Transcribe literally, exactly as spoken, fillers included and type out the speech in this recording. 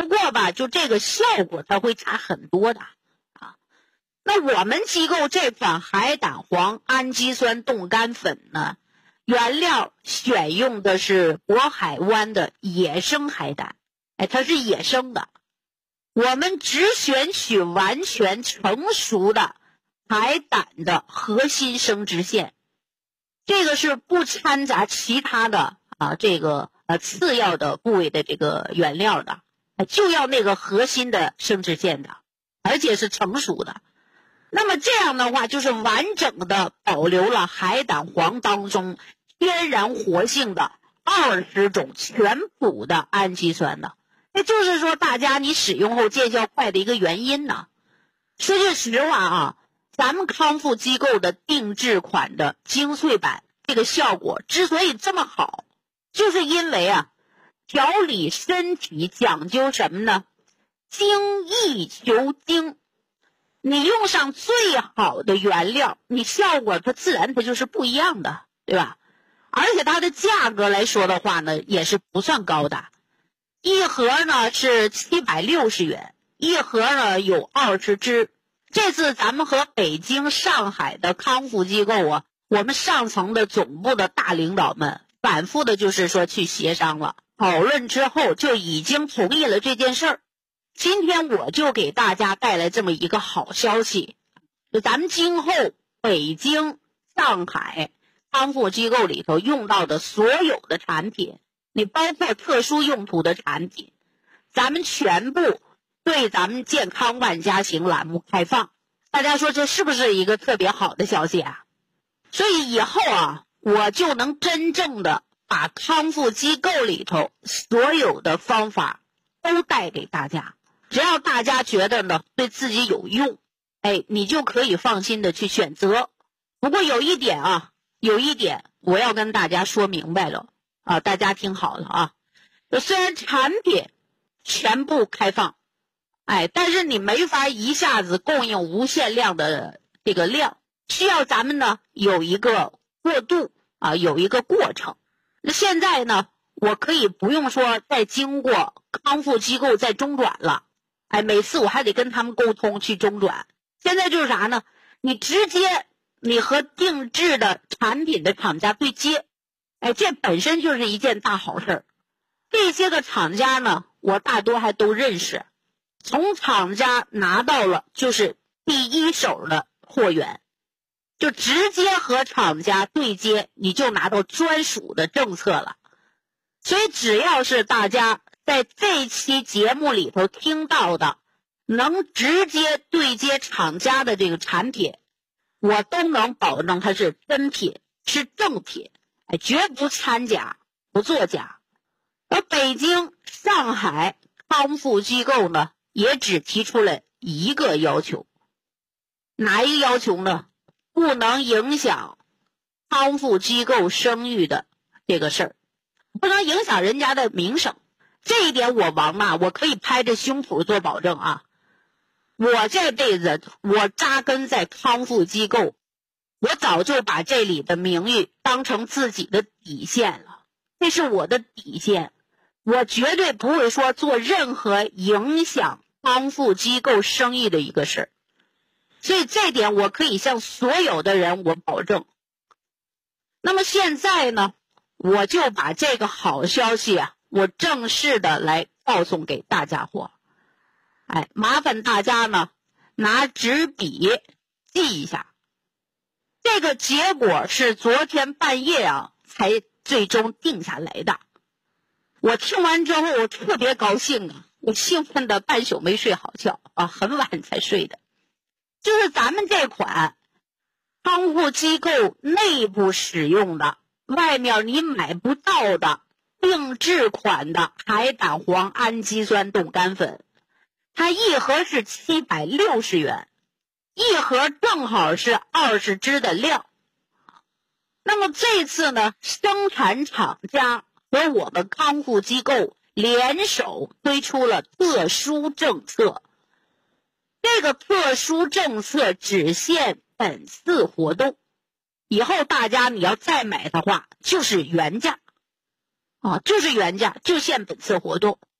不过吧，就这个效果它会差很多的啊。那我们机构这款海胆黄氨基酸冻干粉呢，原料选用的是渤海湾的野生海胆，哎，它是野生的。我们只选取完全成熟的海胆的核心生殖腺，这个是不掺杂其他的啊这个呃次要的部位的这个原料的，就要那个核心的生殖腺的，而且是成熟的。那么这样的话，就是完整的保留了海胆黄当中天然活性的二十种全补的氨基酸的。也就是说，大家你使用后见效快的一个原因呢。说句实话啊，咱们康复机构的定制款的精粹版，这个效果之所以这么好，就是因为啊，调理身体讲究什么呢？精益求精。你用上最好的原料，你效果它自然它就是不一样的，对吧？而且它的价格来说的话呢，也是不算高的。一盒呢是七百六十元，一盒呢有二十支。这次咱们和北京、上海的康复机构啊，我们上层的总部的大领导们反复的就是说去协商了，讨论之后就已经同意了这件事儿。今天我就给大家带来这么一个好消息，就咱们今后北京、上海康复机构里头用到的所有的产品，你包括特殊用途的产品，咱们全部对咱们健康万家行栏目开放。大家说这是不是一个特别好的消息啊？所以以后啊，我就能真正的把康复机构里头所有的方法都带给大家。只要大家觉得呢对自己有用，哎，你就可以放心的去选择。不过有一点啊，有一点我要跟大家说明白了啊，大家听好了啊。虽然产品全部开放，哎，但是你没法一下子供应无限量的这个量，需要咱们呢有一个过渡啊，有一个过程。那现在呢，我可以不用说再经过康复机构再中转了，哎，每次我还得跟他们沟通去中转。现在就是啥呢？你直接你和定制的产品的厂家对接，哎，这本身就是一件大好事。这些个厂家呢，我大多还都认识，从厂家拿到了就是第一手的货源，就直接和厂家对接，你就拿到专属的政策了。所以只要是大家在这期节目里头听到的能直接对接厂家的这个产品，我都能保证它是真品，是正品，哎，绝不掺假，不作假。而北京、上海康复机构呢，也只提出了一个要求，哪一个要求呢？不能影响康复机构声誉的这个事儿，不能影响人家的名声。这一点我王妈我可以拍着胸脯做保证啊！我这辈子我扎根在康复机构，我早就把这里的名誉当成自己的底线了，这是我的底线。我绝对不会说做任何影响康复机构生意的一个事儿，所以这点我可以向所有的人我保证。那么现在呢，我就把这个好消息啊，我正式的来告诉给大家伙。哎，麻烦大家呢拿纸笔记一下。这个结果是昨天半夜啊才最终定下来的。我听完之后我特别高兴啊，我兴奋的半宿没睡好觉啊，很晚才睡的。就是咱们这款康复机构内部使用的，外面你买不到的定制款的海胆黄氨基酸冻干粉，它一盒是七百六十元，一盒正好是二十支的量。那么这次呢，生产厂家和我们康复机构联手推出了特殊政策。这个特殊政策只限本次活动，以后大家你要再买的话就是原价啊，就是原价，就限本次活动。